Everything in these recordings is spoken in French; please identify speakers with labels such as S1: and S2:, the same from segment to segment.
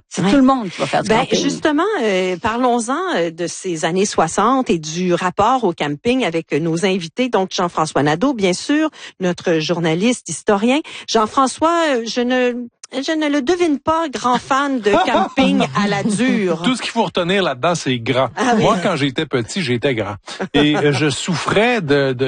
S1: C'est tout le monde qui va faire du camping.
S2: Justement, parlons-en de ces années 60 et du rapport au camping avec nos invités. Donc, Jean-François Nadeau, bien sûr, notre journaliste, historien. Jean-François, je ne le devine pas grand fan de camping à la dure.
S3: Tout ce qu'il faut retenir là-dedans, c'est grand. Moi, quand j'étais petit, j'étais grand. Et je souffrais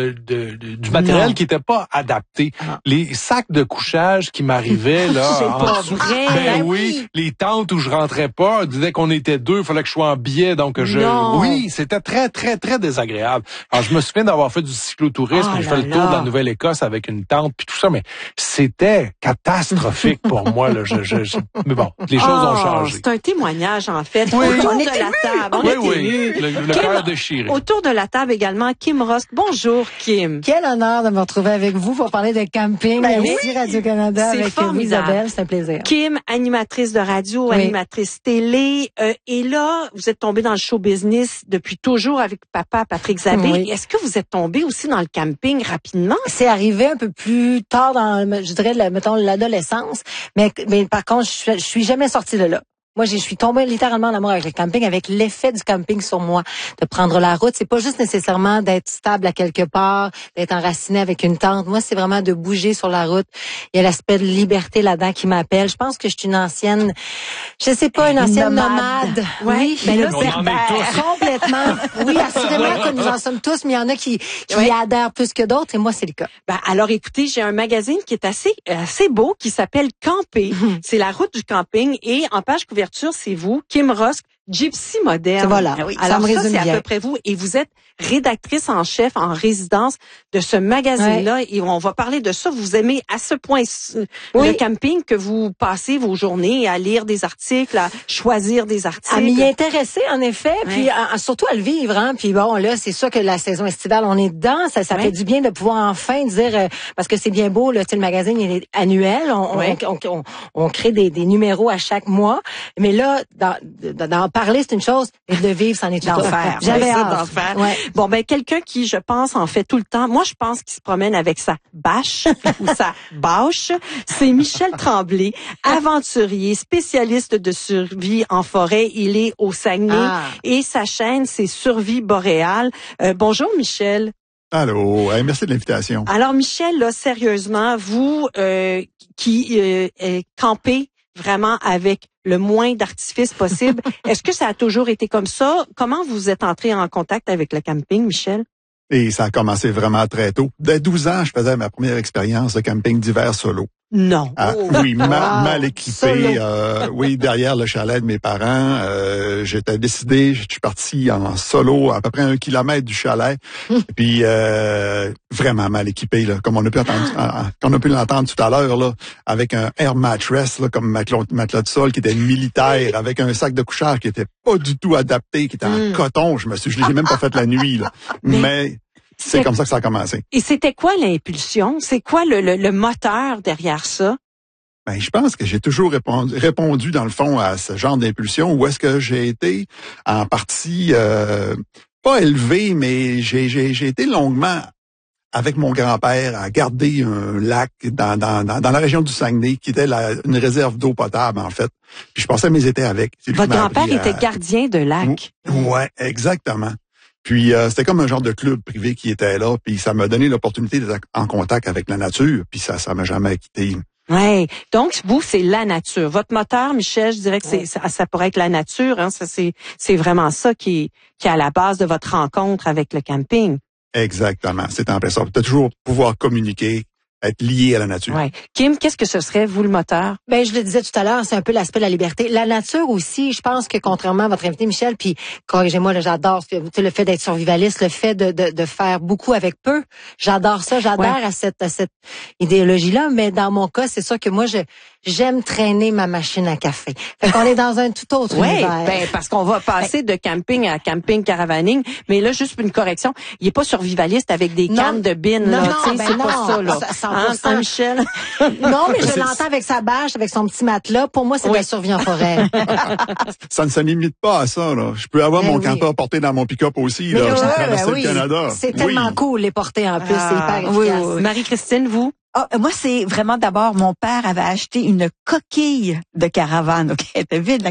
S3: du matériel qui était pas adapté. Les sacs de couchage qui m'arrivaient, là.
S2: C'est pas vrai.
S3: Ben oui. Les tentes où je rentrais pas, on disait qu'on était deux, il fallait que je sois en biais, donc oui, c'était très, très, très désagréable. Alors, je me souviens d'avoir fait du cyclotourisme, j'ai fait le tour de la Nouvelle-Écosse avec une tente puis tout ça, mais c'était catastrophique pour moi, là. Mais bon, les choses ont changé.
S2: C'est un témoignage, en fait.
S3: Oui.
S2: Autour de la table.
S3: Oui. Le cœur déchiré.
S2: Autour de la table également, Kim Rosk. Bonjour, Kim.
S4: Quel honneur de me retrouver avec vous pour parler de camping. Merci Radio-Canada avec vous, Isabelle. C'est un plaisir.
S2: Kim, animatrice de radio, animatrice télé. Et là, vous êtes tombée dans le show business depuis toujours avec papa, Patrick Zabé.
S4: Oui.
S2: Est-ce que vous êtes tombée aussi dans le camping rapidement?
S4: C'est arrivé un peu plus tard dans, je dirais, mettons, l'adolescence. Mais par contre, je suis jamais sortie de là. Moi, je suis tombée littéralement en amour avec le camping, avec l'effet du camping sur moi, de prendre la route. C'est pas juste nécessairement d'être stable à quelque part, d'être enraciné avec une tente. Moi, c'est vraiment de bouger sur la route. Il y a l'aspect de liberté là-dedans qui m'appelle. Je pense que je suis une ancienne, je sais pas, une ancienne nomade.
S2: Oui,
S4: mais là,
S3: on en est tous.
S4: complètement. Oui, assurément que nous en sommes tous, mais il y en a qui y adhèrent plus que d'autres, et moi, c'est le cas.
S2: Alors, écoutez, j'ai un magazine qui est assez beau, qui s'appelle Camper. C'est la route du camping, et en page couverture, c'est vous, Kim Rosk, Gypsy moderne.
S4: Voilà.
S2: Alors ça, c'est à peu près vous. Et vous êtes rédactrice en chef, en résidence de ce magazine-là. Et on va parler de ça. Vous aimez à ce point le camping que vous passez vos journées à lire des articles, à choisir des articles.
S4: À m'y intéresser, en effet. Puis surtout à le vivre. Hein. Puis bon, là, c'est sûr que la saison estivale, on est dedans. Ça fait du bien de pouvoir enfin dire, parce que c'est bien beau, là, le magazine, il est annuel. On crée des numéros à chaque mois. Mais là, d'en parler, c'est une chose, et de vivre, c'en est tout autre.
S2: J'avais hâte d'en faire. Bon, quelqu'un qui, je pense, en fait tout le temps. Moi, je pense qu'il se promène avec sa bâche ou sa bâche. C'est Michel Tremblay, aventurier, spécialiste de survie en forêt. Il est au Saguenay et sa chaîne, c'est Survie boréale. Bonjour, Michel.
S5: Allô, merci de l'invitation.
S2: Alors, Michel, là, sérieusement, vous qui campez vraiment avec le moins d'artifice possible. Est-ce que ça a toujours été comme ça? Comment vous êtes entré en contact avec le camping, Michel?
S5: Et ça a commencé vraiment très tôt. Dès 12 ans, je faisais ma première expérience de camping d'hiver solo.
S2: Non.
S5: Oui, mal équipé. Derrière le chalet de mes parents. J'étais décidé, je suis parti en solo à peu près 1 kilomètre du chalet. Puis vraiment mal équipé, là, comme on a pu l'entendre tout à l'heure, là, avec un air mattress, là, comme matelas de sol qui était militaire, avec un sac de couchage qui était pas du tout adapté, qui était en coton. Je l'ai même pas fait la nuit, là. Mais c'est comme ça que ça a commencé.
S2: Et c'était quoi l'impulsion? C'est quoi le moteur derrière ça?
S5: Je pense que j'ai toujours répondu dans le fond à ce genre d'impulsion. Où est-ce que j'ai été en partie pas élevé, mais j'ai été longuement avec mon grand-père à garder un lac dans la région du Saguenay, qui était une réserve d'eau potable, en fait. Puis je passais mes étés avec.
S2: Votre grand-père était gardien de lac?
S5: Ouais, exactement. Puis c'était comme un genre de club privé qui était là, puis ça m'a donné l'opportunité d'être en contact avec la nature, puis ça m'a jamais quitté.
S2: Ouais. Donc vous, c'est la nature. Votre moteur, Michel, je dirais que ça pourrait être la nature. Hein. Ça, c'est vraiment ça qui est à la base de votre rencontre avec le camping.
S5: Exactement. C'est en plein ça. Peut-être toujours pouvoir communiquer, être lié à la nature.
S2: Ouais. Kim, qu'est-ce que ce serait, vous, le moteur?
S4: Je le disais tout à l'heure, c'est un peu l'aspect de la liberté. La nature aussi, je pense que contrairement à votre invité, Michel, puis corrigez-moi, là, j'adore le fait d'être survivaliste, le fait de faire beaucoup avec peu. J'adore ça, j'adhère à cette idéologie-là, mais dans mon cas, c'est sûr que moi, j'aime traîner ma machine à café. Fait qu'on est dans un tout autre univers.
S2: Parce qu'on va passer de camping à camping caravaning, mais là, juste une correction, il est pas survivaliste avec des cannes de bines, là, tu sais, c'est pas ça, là. Hein, Michel?
S4: Non, mais je l'entends avec sa bâche, avec son petit matelas. Pour moi, c'est de la survie en forêt.
S5: Ça ne se limite pas à ça, là. Je peux avoir mon campeur porté dans mon pick-up aussi, là. J'ai traversé le Canada.
S4: C'est tellement cool, les porter en plus. C'est hyper efficace.
S2: Marie-Christine, vous?
S1: Moi, c'est vraiment d'abord, mon père avait acheté une coquille de caravane. OK, elle était vide,